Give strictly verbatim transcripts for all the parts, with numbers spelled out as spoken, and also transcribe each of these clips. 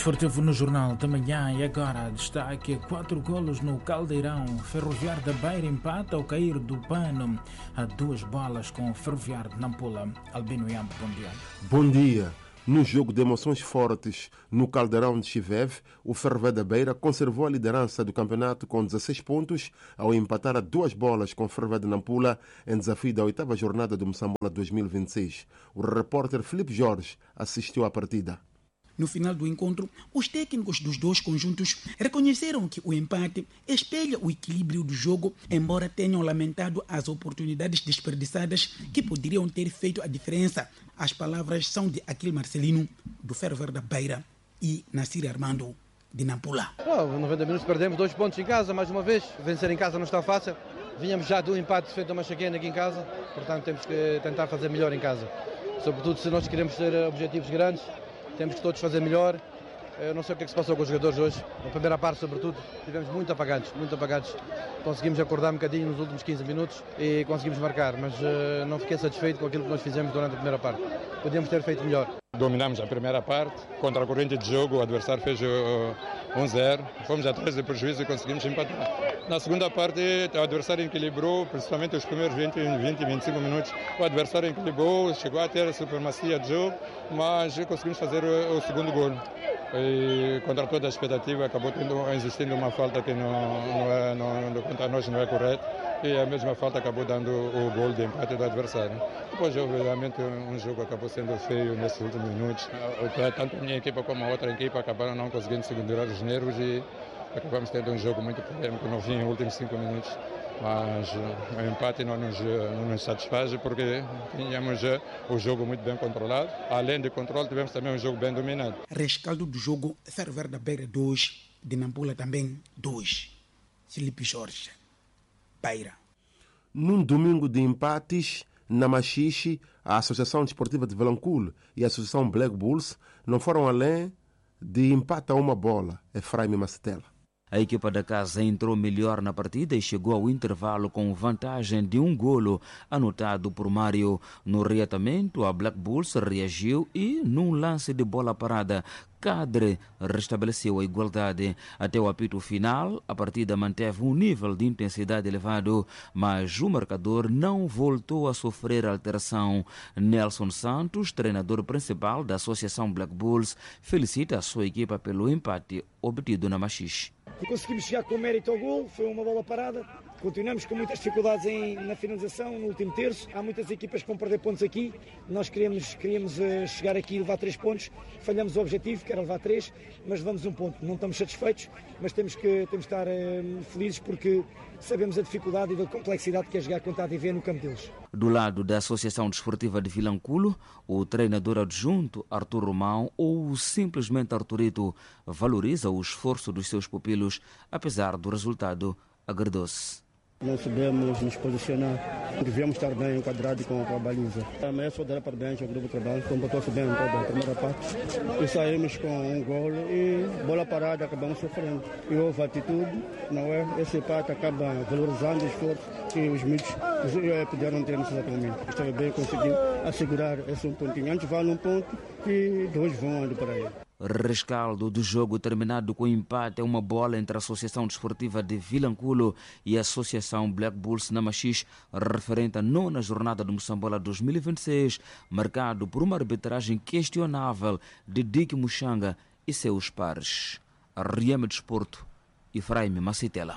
Desportivo no Jornal da Manhã e agora destaque quatro golos no Caldeirão. Ferroviário da Beira empata ao cair do pano a duas bolas com o Ferroviário de Nampula. Albino Yambo, bom dia. Bom dia. No jogo de emoções fortes no Caldeirão de Chiveve, o Ferroviário da Beira conservou a liderança do campeonato com dezesseis pontos ao empatar a duas bolas com o Ferroviário de Nampula em desafio da oitava jornada do Moçambola dois mil e vinte e seis. O repórter Filipe Jorge assistiu à partida. No final do encontro, os técnicos dos dois conjuntos reconheceram que o empate espelha o equilíbrio do jogo, embora tenham lamentado as oportunidades desperdiçadas que poderiam ter feito a diferença. As palavras são de Aquil Marcelino, do Ferroviário da Beira, e Nassir Armando, de Nampula. Oh, noventa minutos perdemos dois pontos em casa, mais uma vez. Vencer em casa não está fácil. Vínhamos já do empate feito a Machaquena aqui em casa, portanto temos que tentar fazer melhor em casa. Sobretudo se nós queremos ter objetivos grandes, temos que todos fazer melhor. Eu não sei o que é que se passou com os jogadores hoje. Na primeira parte, sobretudo, tivemos muito apagados, muito apagados. Conseguimos acordar um bocadinho nos últimos quinze minutos e conseguimos marcar, mas uh, não fiquei satisfeito com aquilo que nós fizemos durante a primeira parte. Podíamos ter feito melhor. Dominamos a primeira parte, contra a corrente de jogo, o adversário fez um zero, fomos atrás do prejuízo e conseguimos empatar. Na segunda parte, o adversário equilibrou, principalmente os primeiros vinte, vinte, vinte e cinco minutos, o adversário equilibrou, chegou a ter a supremacia de jogo, mas conseguimos fazer o, o segundo gol. E contra toda a expectativa, acabou tendo, existindo uma falta que não, não é, não, contra nós não é correta, e a mesma falta acabou dando o gol de empate do adversário. Depois, obviamente, um jogo acabou sendo feio nesses últimos minutos. Tanto a minha equipa como a outra equipa acabaram não conseguindo segurar os nervos e acabamos tendo um jogo muito polêmico no fim, nos últimos cinco minutos. Mas o empate não nos, não nos satisfaz porque tínhamos o jogo muito bem controlado. Além de controle, tivemos também um jogo bem dominado. Rescaldo do jogo, Ferroviário da Beira dois, de Nampula também dois. Filipe Jorge, Beira. Num domingo de empates, na Machixe, a Associação Desportiva de Vilanculo e a Associação Black Bulls não foram além de empate a uma bola. Efraim Macetela. A equipa da casa entrou melhor na partida e chegou ao intervalo com vantagem de um golo anotado por Mário. No reatamento, a Black Bulls reagiu e, num lance de bola parada, Cadre restabeleceu a igualdade. Até o apito final, a partida manteve um nível de intensidade elevado, mas o marcador não voltou a sofrer alteração. Nelson Santos, treinador principal da Associação Black Bulls, felicita a sua equipa pelo empate obtido na Machixe. Conseguimos chegar com mérito ao gol, foi uma bola parada. Continuamos com muitas dificuldades em, na finalização, no último terço. Há muitas equipas que vão perder pontos aqui. Nós queríamos, queríamos uh, chegar aqui e levar três pontos. Falhamos o objetivo, que era levar três, mas levamos um ponto. Não estamos satisfeitos, mas temos que, temos que estar uh, felizes porque sabemos a dificuldade e a complexidade que é jogar contra a D V no campo deles. Do lado da Associação Desportiva de Vilanculo, o treinador adjunto Artur Romão, ou simplesmente Arturito, valoriza o esforço dos seus pupilos, apesar do resultado agradou-se. Não sabemos nos posicionar, devíamos estar bem enquadrados com a baliza. Mas eu só dar parabéns ao grupo de trabalho, comportou-se bem em toda a primeira parte. E saímos com um gol e bola parada, acabamos sofrendo. E houve atitude, não é? Esse empate acaba valorizando o esforço que os miúdos puderam ter nesse momento. Estava bem, conseguiu assegurar esse um pontinho. Antes vale um ponto e dois vão ali para ele. Rescaldo do jogo terminado com empate é uma bola entre a Associação Desportiva de Vilanculo e a Associação Black Bulls na Machixe, referente à nona jornada do Moçambola dois mil e vinte e seis, marcado por uma arbitragem questionável de Dick Muxanga e seus pares. Rieme Desporto, Efraim Macetela.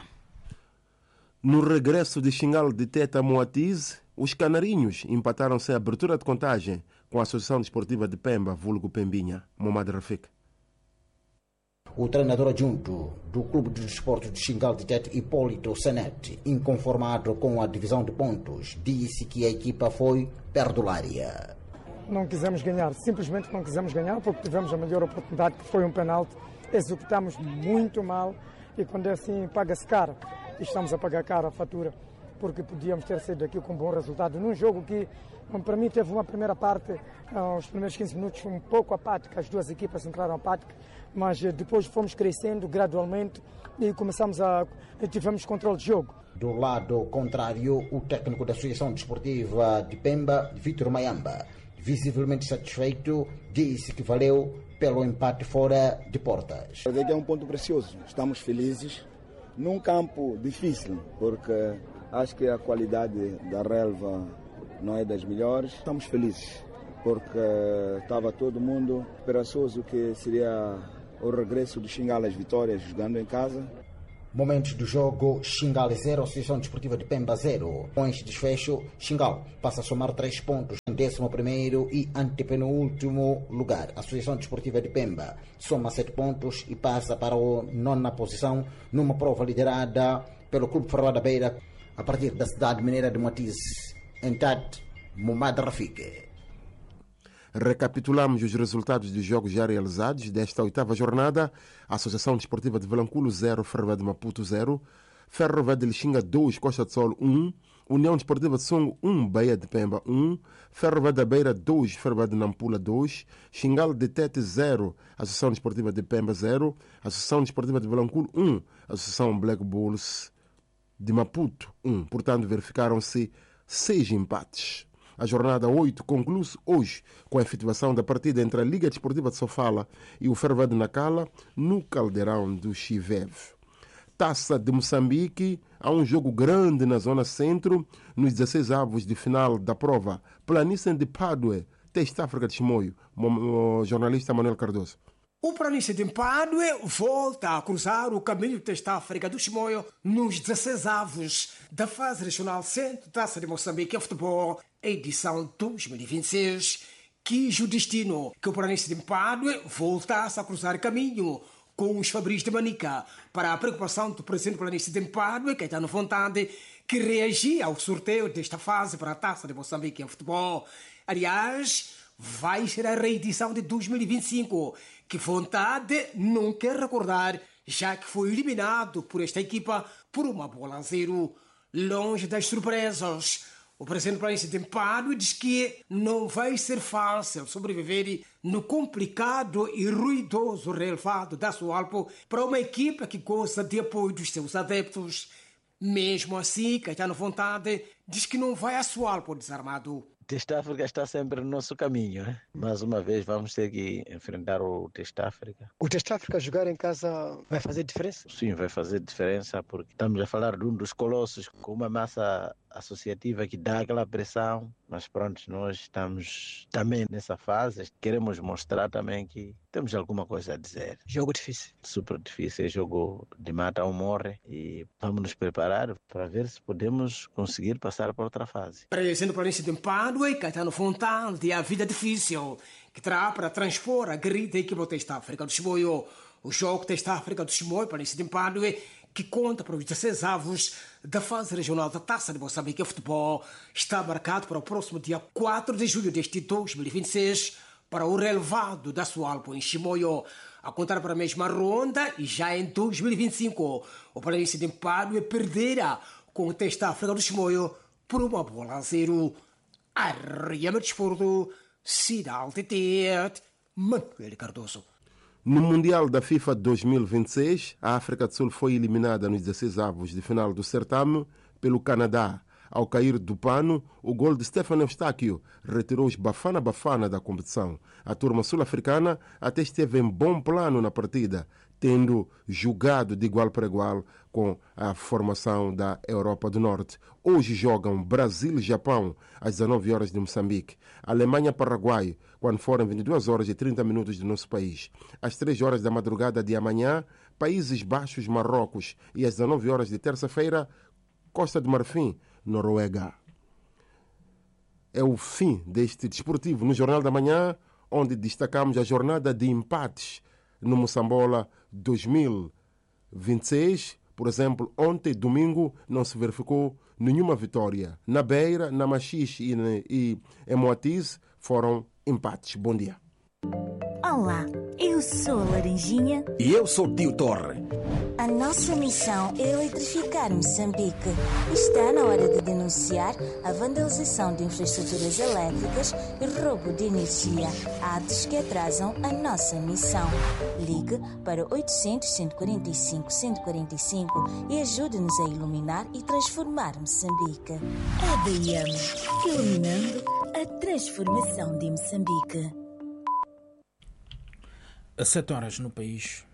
No regresso de Xingal de Teta Moatize, os canarinhos empataram sem abertura de contagem com a Associação Desportiva de Pemba, vulgo Pembinha. Momad Rafik. O treinador adjunto do Clube de Desportos de Xingal de Tete, Hipólito Senete, inconformado com a divisão de pontos, disse que a equipa foi perdulária. Não quisemos ganhar, simplesmente não quisemos ganhar porque tivemos a melhor oportunidade, que foi um penalti. Executamos muito mal e quando é assim paga-se caro. E estamos a pagar caro a fatura, porque podíamos ter saído daqui com um bom resultado. Num jogo que, para mim, teve uma primeira parte, os primeiros quinze minutos, um pouco apática, as duas equipas entraram apáticas, mas depois fomos crescendo gradualmente e começamos a... tivemos controle de jogo. Do lado contrário, o técnico da Associação Desportiva de Pemba, Vítor Mayamba, visivelmente satisfeito, disse que valeu pelo empate fora de portas. É um ponto precioso, estamos felizes num campo difícil, porque acho que a qualidade da relva não é das melhores. Estamos felizes, porque estava todo mundo esperançoso que seria o regresso do Xingala às vitórias jogando em casa. Momentos do jogo, Xingala zero, Associação Desportiva de Pemba zero. Com este desfecho, Xingala passa a somar três pontos em décimo primeiro e antepenúltimo lugar. A Associação Desportiva de Pemba soma sete pontos e passa para a nona posição numa prova liderada pelo Clube Ferroviário da Beira a partir da cidade mineira de Moatize, em Tade, Momad Rafik. Recapitulamos os resultados dos jogos já realizados desta oitava jornada. A Associação Desportiva de Vilanculo zero, Ferroviária de Maputo zero, Ferroviária de Lixinga dois, Costa de Sol um, União Desportiva de Songo um, Bahia de Pemba um, Ferroviária da Beira dois, Ferroviária de Nampula dois, Xingala de Tete zero, Associação Desportiva de Pemba zero, Associação Desportiva de Vilanculo um, Associação Black Bulls de Maputo um. Portanto, verificaram-se seis empates. A jornada oito conclui-se hoje com a efetivação da partida entre a Liga Desportiva de Sofala e o Ferroviário de Nacala no Caldeirão do Chivev. Taça de Moçambique, há um jogo grande na zona centro, nos dezesseis avos de final da prova. Planície de Padue, Teste África de Chimoio, o jornalista Manuel Cardoso. O Planície de Padue volta a cruzar o caminho do Teste África do Chimoio nos dezesseis avos da fase regional centro Taça de Moçambique em futebol, edição dois mil e vinte e seis, quis o destino que o Planície de Padue voltasse a cruzar caminho com os Fabris de Manica para a preocupação do presidente do Planície de Padue, Caetano Fontade, que reagia ao sorteio desta fase para a Taça de Moçambique em futebol. Aliás, vai ser a reedição de dois mil e vinte e cinco, que Fontade não quer recordar, já que foi eliminado por esta equipa por uma bola a zero. Longe das surpresas, o presidente do Planície de Padue diz que não vai ser fácil sobreviver no complicado e ruidoso relevado da Sualpo para uma equipa que gosta de apoio dos seus adeptos. Mesmo assim, Caetano Fontade diz que não vai a Sualpo desarmado. O Teste África está sempre no nosso caminho, né? Mais uma vez vamos ter que enfrentar o Teste África. O Teste África jogar em casa vai fazer diferença? Sim, vai fazer diferença, porque estamos a falar de um dos colossos com uma massa associativa que dá aquela pressão, mas pronto, nós estamos também nessa fase, queremos mostrar também que temos alguma coisa a dizer. Jogo difícil. Super difícil, é jogo de mata ou morre e vamos nos preparar para ver se podemos conseguir passar para outra fase. Presidente do Planície de Padue, Caetano Fontade, a vida difícil que terá para transpor a grita equipa do Teste África do Chimoio. O jogo Teste África do Chimoio, Planície de Padue, que conta para os dezesseis avos da fase regional da Taça de Moçambique em futebol, está marcado para o próximo dia quatro de julho deste dois mil e vinte e seis para o relevado da Sualpo em Chimoio. A contar para a mesma ronda, e já em dois mil e vinte e cinco, o Planície de Padue perderá com o Teste África do Chimoio por uma bola a zero. Arriama de Desporto, Cidade de Tete, Manuel Cardoso. No Mundial da FIFA dois mil e vinte e seis, a África do Sul foi eliminada nos dezesseis avos de final do certame pelo Canadá. Ao cair do pano, o gol de Stefano Eustáquio retirou os Bafana-Bafana da competição. A turma sul-africana até esteve em bom plano na partida, tendo jogado de igual para igual com a formação da Europa do Norte. Hoje jogam Brasil e Japão às dezanove horas de Moçambique, Alemanha-Paraguai, quando forem vinte e duas horas e trinta minutos do nosso país. Às três horas da madrugada de amanhã, Países Baixos, Marrocos, e às dezanove horas de terça-feira, Costa de Marfim, Noruega. É o fim deste desportivo no Jornal da Manhã, onde destacamos a jornada de empates no Moçambola dois mil e vinte e seis. Por exemplo, ontem, domingo, não se verificou nenhuma vitória. Na Beira, na Machixe e, e em Moatize foram empates. Bom dia. Olá, eu sou a Laranjinha. E eu sou o Tio Torre. A nossa missão é eletrificar Moçambique. Está na hora de denunciar a vandalização de infraestruturas elétricas e roubo de energia, atos que atrasam a nossa missão. Ligue para oitocentos, cento e quarenta e cinco, cento e quarenta e cinco e ajude-nos a iluminar e transformar Moçambique. E D M, iluminando a transformação de Moçambique. A sete horas no país.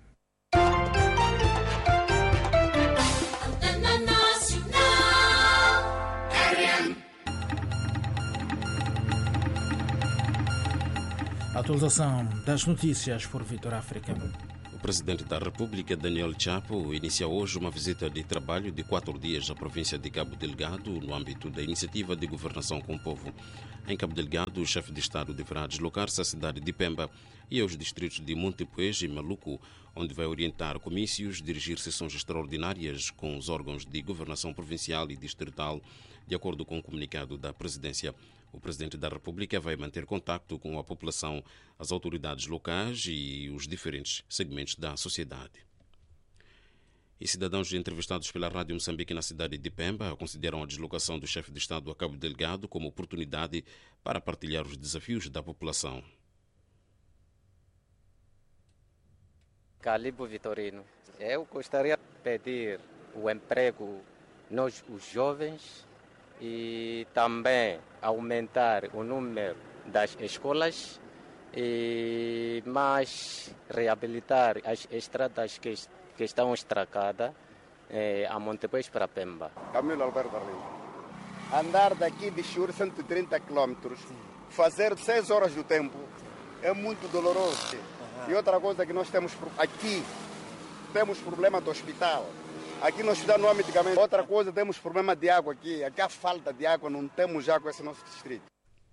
Atualização das notícias por Vitor África. O presidente da República, Daniel Chapo, inicia hoje uma visita de trabalho de quatro dias à província de Cabo Delgado no âmbito da iniciativa de governação com o povo. Em Cabo Delgado, o chefe de Estado deverá deslocar-se à cidade de Pemba e aos distritos de Montepuez e Maluco, onde vai orientar comícios, dirigir sessões extraordinárias com os órgãos de governação provincial e distrital, de acordo com o comunicado da presidência. O presidente da República vai manter contacto com a população, as autoridades locais e os diferentes segmentos da sociedade. E cidadãos entrevistados pela Rádio Moçambique na cidade de Pemba consideram a deslocação do chefe de Estado a Cabo Delgado como oportunidade para partilhar os desafios da população. Calibo Vitorino, eu gostaria de pedir o emprego nós, os jovens, e também aumentar o número das escolas e mais reabilitar as estradas que, que estão estragadas eh, a Montepuez para Pemba. Camilo Alberto Arlindo. Andar daqui de Chur cento e trinta quilômetros, fazer seis horas do tempo é muito doloroso. Uhum. E outra coisa que nós temos aqui, temos problema do hospital. Aqui no hospital não há medicamento. Outra coisa, temos problema de água aqui. Aqui há falta de água, não temos água nesse nosso distrito.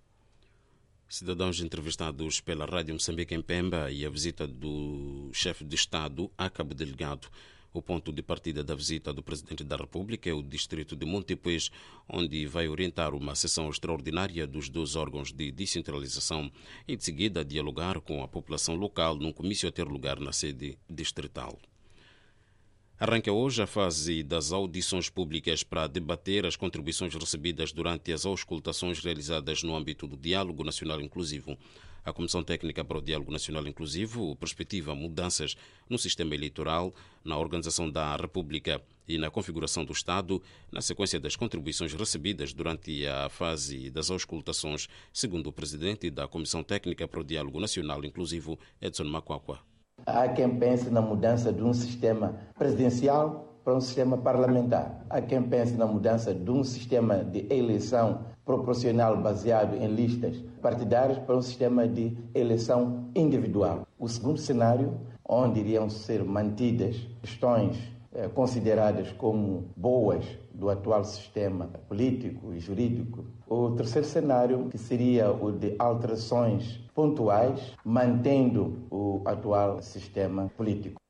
Cidadãos entrevistados pela Rádio Moçambique em Pemba e a visita do chefe de Estado a Cabo Delgado. O ponto de partida da visita do Presidente da República é o distrito de Montepuez, onde vai orientar uma sessão extraordinária dos dois órgãos de descentralização e, de seguida, dialogar com a população local num comício a ter lugar na sede distrital. Arranca hoje a fase das audições públicas para debater as contribuições recebidas durante as auscultações realizadas no âmbito do Diálogo Nacional Inclusivo. A Comissão Técnica para o Diálogo Nacional Inclusivo perspectiva mudanças no sistema eleitoral, na organização da República e na configuração do Estado, na sequência das contribuições recebidas durante a fase das auscultações, segundo o presidente da Comissão Técnica para o Diálogo Nacional Inclusivo, Edson Makwakwa. Há quem pense na mudança de um sistema presidencial para um sistema parlamentar. Há quem pense na mudança de um sistema de eleição proporcional baseado em listas partidárias para um sistema de eleição individual. O segundo cenário, onde iriam ser mantidas questões eh, consideradas como boas do atual sistema político e jurídico. O terceiro cenário, que seria o de alterações pontuais, mantendo o atual sistema político.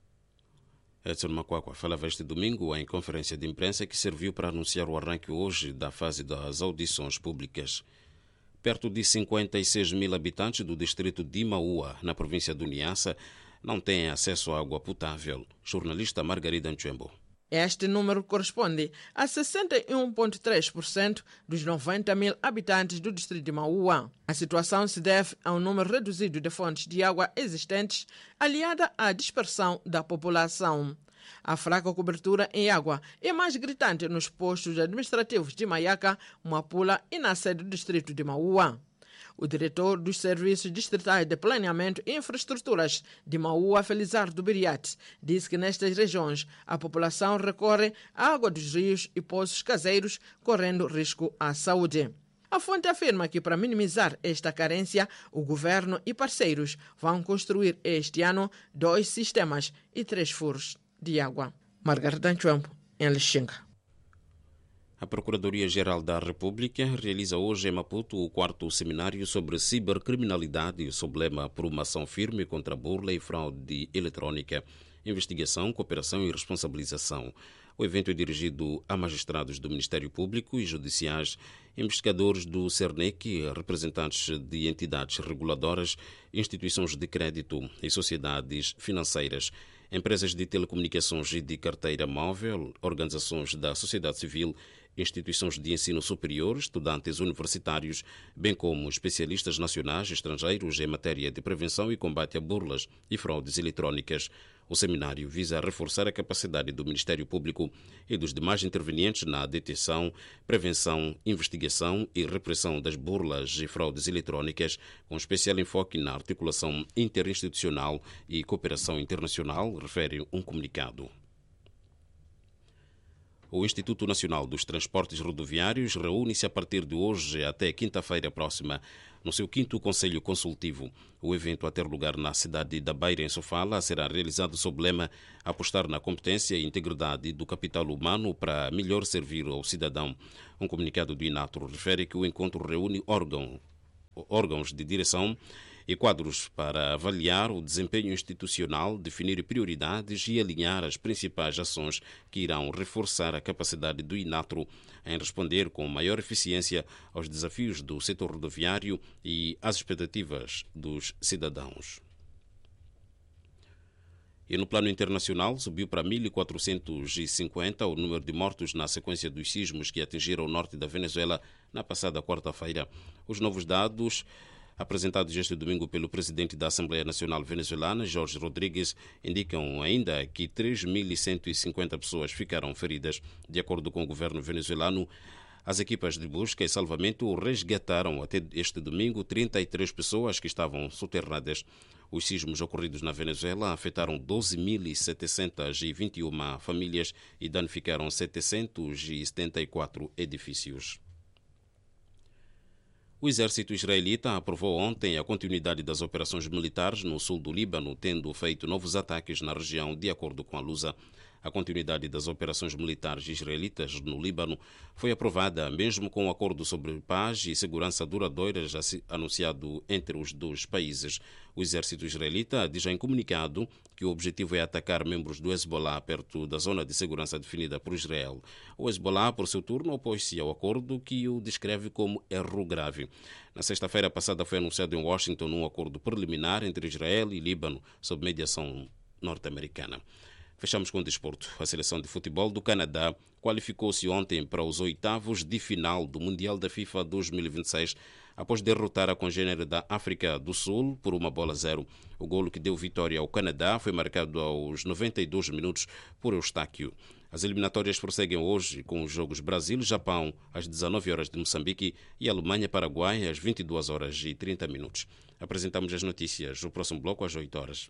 Edson Makwakwa falava este domingo em conferência de imprensa que serviu para anunciar o arranque hoje da fase das audições públicas. Perto de cinquenta e seis mil habitantes do distrito de Imaúa, na província do Niassa, não têm acesso à água potável. Jornalista Margarida Nchembo. Este número corresponde a sessenta e um vírgula três por cento dos noventa mil habitantes do distrito de Maúa. A situação se deve a um número reduzido de fontes de água existentes, aliada à dispersão da população. A fraca cobertura em água é mais gritante nos postos administrativos de Maiaca, Mapula e na sede do distrito de Maúa. O diretor dos Serviços Distritais de Planeamento e Infraestruturas de Maúa, Felizardo Biriate, disse que nestas regiões a população recorre à água dos rios e poços caseiros, correndo risco à saúde. A fonte afirma que, para minimizar esta carência, o governo e parceiros vão construir este ano dois sistemas e três furos de água. Margarida Nchembo, em Lixinga. A Procuradoria-Geral da República realiza hoje em Maputo o quarto seminário sobre cibercriminalidade sob lema por uma ação firme contra a burla e fraude eletrónica, investigação, cooperação e responsabilização. O evento é dirigido a magistrados do Ministério Público e judiciais, investigadores do CERNEC, representantes de entidades reguladoras, instituições de crédito e sociedades financeiras, empresas de telecomunicações e de carteira móvel, organizações da sociedade civil, instituições de ensino superior, estudantes universitários, bem como especialistas nacionais e estrangeiros em matéria de prevenção e combate a burlas e fraudes eletrónicas. O O seminário visa reforçar a capacidade do Ministério Público e dos demais intervenientes na detecção, prevenção, investigação e repressão das burlas e fraudes eletrônicas, com especial enfoque na articulação interinstitucional e cooperação internacional, refere um comunicado. O Instituto Nacional dos Transportes Rodoviários reúne-se a partir de hoje até quinta-feira próxima no seu quinto Conselho Consultivo. O evento a ter lugar na cidade da Beira, em Sofala, será realizado sob o lema apostar na competência e integridade do capital humano para melhor servir ao cidadão. Um comunicado do INATRO refere que o encontro reúne órgão, órgãos de direção e quadros para avaliar o desempenho institucional, definir prioridades e alinhar as principais ações que irão reforçar a capacidade do INATRO em responder com maior eficiência aos desafios do setor rodoviário e às expectativas dos cidadãos. E no plano internacional, subiu para mil quatrocentos e cinquenta o número de mortos na sequência dos sismos que atingiram o norte da Venezuela na passada quarta-feira. Os novos dados apresentados este domingo pelo presidente da Assembleia Nacional Venezuelana, Jorge Rodrigues, indicam ainda que três mil cento e cinquenta pessoas ficaram feridas. De acordo com o governo venezuelano, as equipas de busca e salvamento resgataram até este domingo trinta e três pessoas que estavam soterradas. Os sismos ocorridos na Venezuela afetaram doze mil setecentos e vinte e uma famílias e danificaram setecentos e setenta e quatro edifícios. O exército israelita aprovou ontem a continuidade das operações militares no sul do Líbano, tendo feito novos ataques na região, de acordo com a Lusa. A continuidade das operações militares israelitas no Líbano foi aprovada mesmo com o acordo sobre paz e segurança duradouras anunciado entre os dois países. O exército israelita diz em comunicado que o objetivo é atacar membros do Hezbollah perto da zona de segurança definida por Israel. O Hezbollah, por seu turno, opôs-se ao acordo, que o descreve como erro grave. Na sexta-feira passada foi anunciado em Washington um acordo preliminar entre Israel e Líbano sob mediação norte-americana. Fechamos com o desporto. A seleção de futebol do Canadá qualificou-se ontem para os oitavos de final do Mundial da FIFA dois mil e vinte e seis, após derrotar a congênere da África do Sul por uma bola a zero. O golo que deu vitória ao Canadá foi marcado aos noventa e dois minutos por Eustáquio. As eliminatórias prosseguem hoje com os jogos Brasil-Japão às dezenove horas de Moçambique e Alemanha-Paraguai às vinte e duas horas e trinta minutos. Apresentamos as notícias. O próximo bloco às oito horas.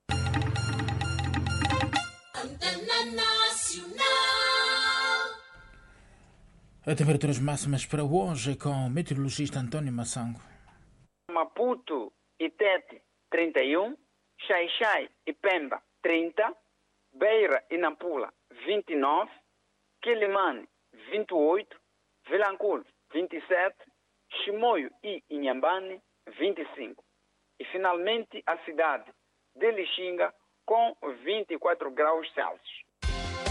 A temperaturas máximas para hoje com o meteorologista António Massango. Maputo e Tete, trinta e um, Xai-Xai e Pemba, trinta, Beira e Nampula, vinte e nove, Quilimane, vinte e oito, Vilanculo, vinte e sete, Chimoio e Inhambane, vinte e cinco. E finalmente a cidade de Lixinga com vinte e quatro graus Celsius.